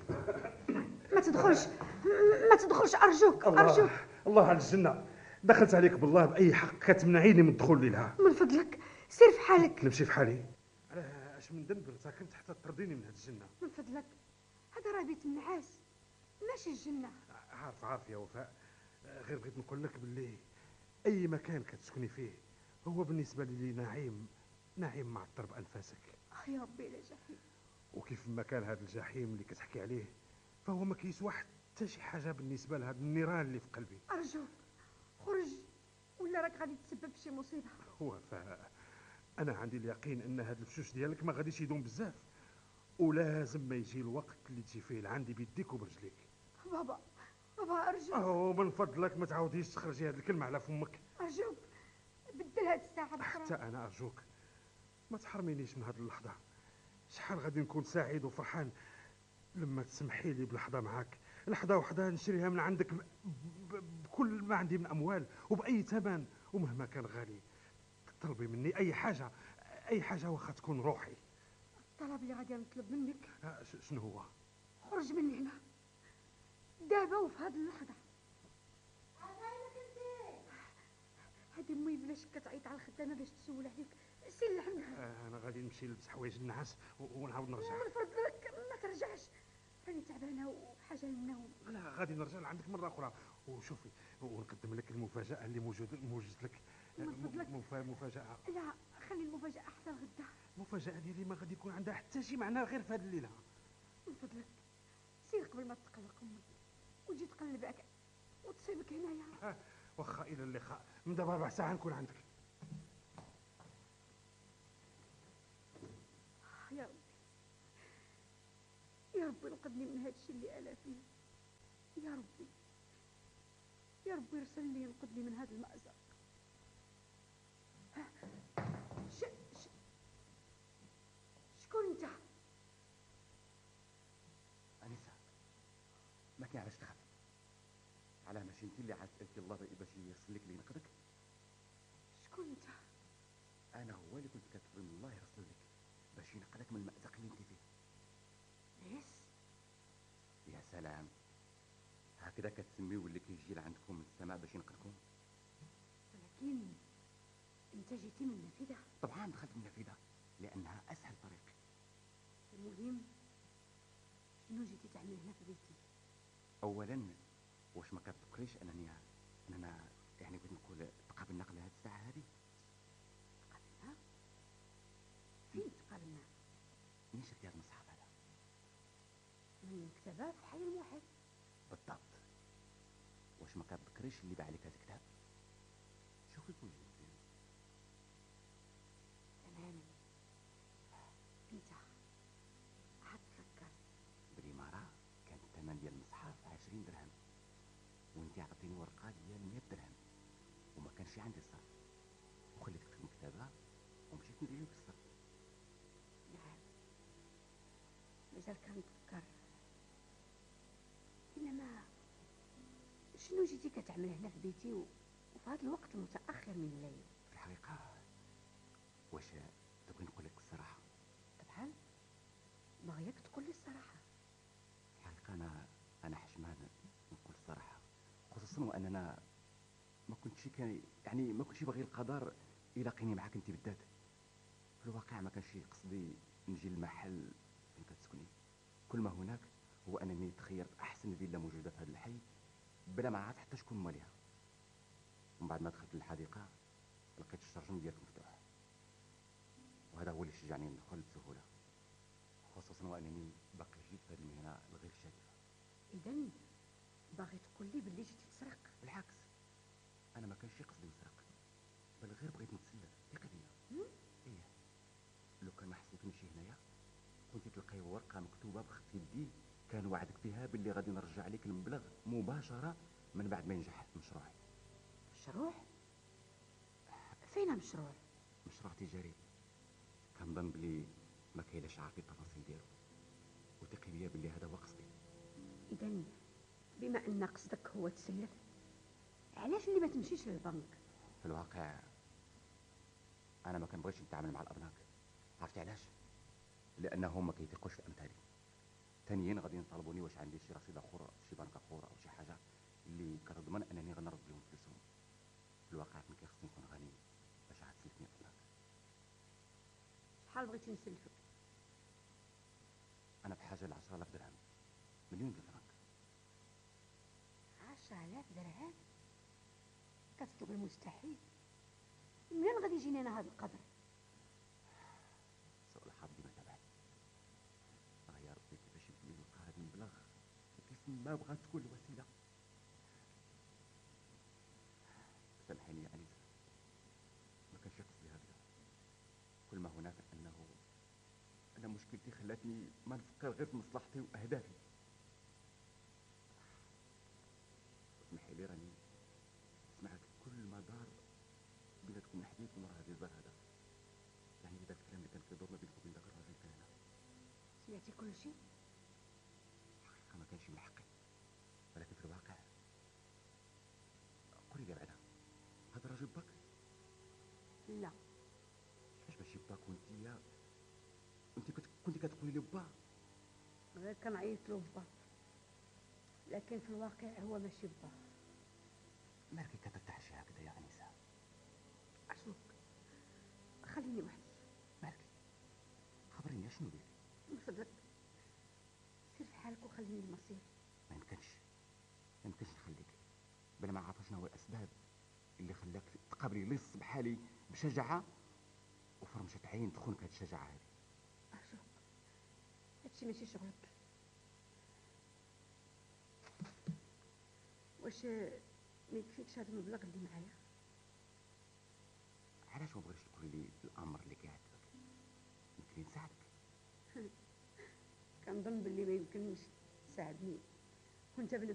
ما تدخلش ما تدخلش، ارجوك ارجوك. الله على الجنه، دخلت عليك بالله باي حق كتمنعيني من الدخول لها؟ من فضلك سير في حالك. نمشي في حالي؟ اش من ذنب ساكنت حتى تطرديني من هاد الجنه؟ من فضلك هذا راه بيت النعاس ماشي الجنه. عارف يا وفاء، غير بغيت نقول لك باللي اي مكان كتسكني فيه هو بالنسبه لي نعيم مع الطرب انفاسك. يا ربي لا جحيم. وكيف ما كان هذا الجحيم اللي كتحكي عليه فهو ما كيسوى حتى شي حاجه بالنسبه لهذا النيران اللي في قلبي. ارجوك خرج ولا راك غادي تسبب في شي مصيبه. وفاء، انا عندي اليقين ان هذا الفشوش ديالك ما غاديش يدوم بزاف، ولازم ما يجي الوقت اللي تجي فيه لعندي بيديك وبرجليك. بابا ارجوك. من فضلك ما تعاوديش تخرجي هذه الكلمه على فمك. ارجوك بدل هاد الساعه بكره. حتى انا ارجوك ما تحرمينيش من هذه اللحظه. شحال غادي نكون سعيد وفرحان لما تسمحي لي بلحظه معاك، لحظه وحده نشريها من عندك بكل ما عندي من اموال وباي ثمن، ومهما كان غالي طلبي مني اي حاجه، اي حاجه واخا تكون روحي. الطلب اللي غادي نطلب منك شنو هو؟ خرج من هنا دابا وفي هذه اللحظه. هادي امي بلاش كتعيط على الخدامه باش تسول عليك، سير لعندها. انا غادي نمشي نلبس حوايج النعاس ونعاود نرجع. من فضلك ما ترجعش، راني تعبانه وحاجه للنوم. لا غادي نرجع لعندك مره اخرى. وشوفي ونقدم لك المفاجاه اللي موجود لك. من فضلك مفاجاه. لا خلي المفاجاه حتى الغدا. المفاجاه ديالي ما غادي يكون عندها حتى شي معنى غير في هذه الليله. من فضلك سير قبل ما تقلق امك وتجي تقلبك وتصيبك هنايا. واخا الى اللقاء، من دابا 4 ساعات نكون عندك. يا ربي يا ربي انقذني من هذا الشيء اللي انا فيه. يا ربي يا ربي ارسل لي ينقذني من هذا المأزق. شكون انت؟ انسه ما كاين علاش تخافي، علاه ماشي انت اللي عاد تسالتي الله باش يرسل لك اللي ينقذك؟ شكون انت؟ انا هو اللي كنت كتبغي من الله يرسل لك باش ينقذك من المأزق اللي انت فيه. ناس؟ يا سلام، هكذا كتسميو اللي كيجي لعندكم من السماء باش ينقذكم؟ ولكن انت جيتي من النافذه. طبعا دخلت من النافذه لانها اسهل طريق. المهم شنو جيتي تعمل هنا في بيتي؟ اولا واش ما كتفكريش اننا يعني بغيت نقول تقابلنا قبل هاد الساعه هذه؟ تقابلنا؟ فين تقابلنا؟ منين شفتي هاد المصحف هذا؟ من المكتبه في حي الموحد. بالضبط. واش ما كتذكريش اللي باع لك هذا الكتاب؟ شوفي كل شيء مزيان. تماما. انت عاد تفكرت بالإمارة كان الثمن ديال المصحف 20 درهم، وانت عطيتيني ورقه ديال 100 درهم وما كانش عندي الصرف، وخليتك في المكتبه ومشيت ندير لك الصرف. نعم مازال كنتفكر. انما شنو جيتي كتعمل هنا في بيتي وفي هذا الوقت المتاخر من الليل؟ في الحقيقه واش تبغي نقول لك الصراحه؟ طبعا باغيك تقول لي الصراحه. في الحقيقه انا حشمان نقول الصراحه، خصوصا واننا ما كنتش يعني ما كنتش باغي القدر يلاقيني معاك انت بالذات. في الواقع ما كانش قصدي نجي للمحل فين كتسكني، كل ما هناك هو انني تخيرت احسن فيلا موجوده في هذا الحي بلا ما عرفت حتى شكون ماليها. ومن بعد ما دخلت للحديقه لقيت الشرجم ديالك مفتوح، وهذا هو اللي شجعني ندخل بسهوله، خصوصا وانني باقي جيت في هذه المهنه الغير شريفه. اذا باغي تقول لي باللي جيتي تسرق؟ بالعكس، انا ما كانش قصدي نسرق، بل غير بغيت نتسلى. ثقي فيا. ايه، لو كان ما حسيتنيش هنايا كنت تلقاي ورقه مكتوبه بخط يدي كان وعدك فيها باللي غادي نرجع لك المبلغ مباشره من بعد ما ينجح مشروعي. مشروع؟ فين مشروع؟ مشروع تجاري كنظن بلي ما كايناش عارفين التفاصيل ديالو، وثقي بيا باللي هذا هو قصدي. اذا بما ان قصدك هو تسلف، علاش اللي ما تمشيش للبنك؟ في الواقع انا ما كنبغيش نتعامل مع الابناك. عرفتي علاش؟ لانهم ما كيثقوش في امثالي. ثانيين غادي يطالبوني واش عندي شي رصيد اخر في شي بنك اخر او شي حاجه اللي كتضمن انني غنرد لهم فلوسهم. في الواقع كان كيخصني نكون غني باش عاد تسلفني الفراغ. شحال بغيتي نسلفك؟ انا بحاجه ل 10000 درهم، مليون ديال الفرنك. 10,000 درهم؟ كتطلب المستحيل. منين غادي يجيني انا هذا القدر؟ سوء الحظ ديما تبعي. يا ربي كيفاش يمكن نلقى هذا المبلغ كيف ما بغات تكون الوسيله. سامحيني يا انسه، ما كانش قصدي هكذا. كل ما هناك انه انا مشكلتي خلاتني ما نفكر غير في مصلحتي واهدافي. اسمحي لي راني سمعت كل ما دار بيناتكم من حديث من راه هذا الزهر هذا، يعني هذا الكلام اللي كان كيدور ما بينك وبين ذاك الراجل كان هنا. سمعتي كل شيء؟ الحقيقه ما كانش من حقي، ولكن في الواقع قولي لي بعدا هذا الراجل باك؟ لا. كيفاش ماشي باك وانت كنتي كتقولي لي با؟ غير كنعيط له با، لكن في الواقع هو ماشي با. مالك كترتاحشي هكذا يا انسه؟ اشوك، خليني وحدي. مالك؟ خبريني شنو بيك؟ من فضلك سير في حالك وخليني المصير. ما يمكنش نخليك بلا ما عارفه شنو هو الاسباب اللي خلاك تقابلي لص بحالي بشجاعه وفرمشه عين تخونك هاد الشجاعه هذه. اشوك، هادشي ماشي شغلك. واش ما يكفيكش هذا المبلغ اللي معايا؟ علاش ما بغيتش تقولي لي الامر اللي كيعذبك؟ يمكن نساعدك. كنظن باللي ما يمكنش تساعدني وانت بنفسك